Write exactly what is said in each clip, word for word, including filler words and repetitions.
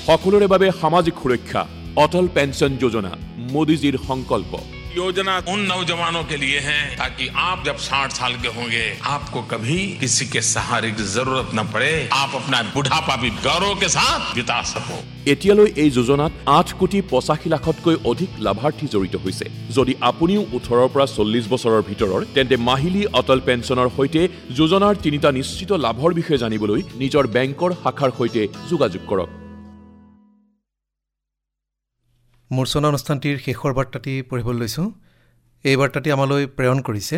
সকলোৰে বাবে সামাজিক সুৰক্ষা অটল পেঞ্চন যোজনা মোদীজীৰ সংকল্প योजना उन नौजवानों के लिए है ताकि आप जब साठ साल के होंगे आपको कभी किसी के सहारे की जरूरत न पड़े आप अपना बुढ़ापा भी गौरव के साथ बिता सको এতিয়ালৈ এই যোজনাত আঠ কোটি পঁচাশী লাখতকৈ অধিক লাভাৰ্থী জড়িত হৈছে যদি আপুনিও ওঠৰৰ পৰা চল্লিশ বছৰৰ ভিতৰৰ তেন্তে মাহিলী অটল পেঞ্চনৰ সৈতে যোজনাৰ তিনিটা নিশ্চিত লাভৰ বিষয়ে জানিবলৈ নিজৰ বেংকৰ শাখাৰ সৈতে যোগাযোগ কৰক মূৰ্ছনা অনুষ্ঠানটিৰ শেষৰ বাৰ্তাটি পঢ়িবলৈ লৈছোঁ এই বাৰ্তাটি আমালৈ প্ৰেৰণ কৰিছে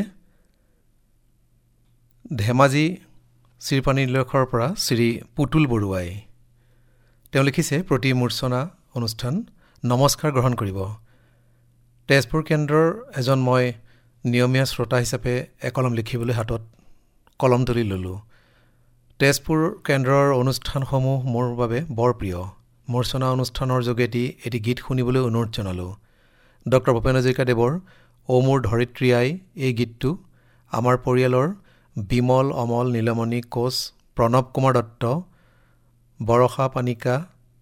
ধেমাজি শ্ৰীপানী নিলয়খৰ পৰা শ্ৰী পুতুল বৰুৱাই তেওঁ লিখিছে প্ৰতি মূৰ্ছনা অনুষ্ঠান নমস্কাৰ গ্ৰহণ কৰিব তেজপুৰ কেন্দ্ৰৰ এজন মই নিয়মীয়া শ্ৰোতা হিচাপে একলম লিখিবলৈ হাতত কলম তুলি ল'লোঁ তেজপুৰ কেন্দ্ৰৰ অনুষ্ঠানসমূহ মোৰ বাবে বৰ প্ৰিয় মূৰ্ছনা অনুষ্ঠানৰ যোগেদি এটি গীত শুনিবলৈ অনুৰোধ জনালোঁ ডক্টৰ ভূপেন হাজৰিকাদেৱৰ অ মোৰ ধৰিত্ৰী আই এই গীতটো আমাৰ পৰিয়ালৰ বিমল অমল নীলমণি কোচ প্ৰণৱ কুমাৰ দত্ত বৰষা পানিকা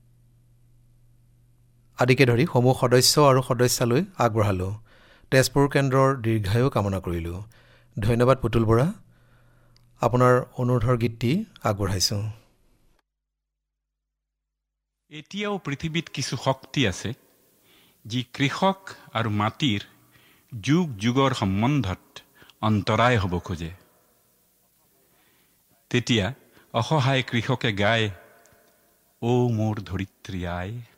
আদিকে ধৰি সমূহ সদস্য আৰু সদস্যালৈ আগবঢ়ালোঁ তেজপুৰ কেন্দ্ৰৰ দীৰ্ঘায়ু কামনা কৰিলোঁ ধন্যবাদ পুতুল বৰা আপোনাৰ অনুৰোধৰ গীতটি আগবঢ়াইছোঁ এতিয়াও পৃথিৱীত কিছু শক্তি আছে যি কৃষক আৰু মাটিৰ যুগ যুগৰ সম্বন্ধত অন্তৰায় হ'ব খোজে তেতিয়া অসহায় কৃষকে গায় অ মোৰ ধৰিত্ৰী আই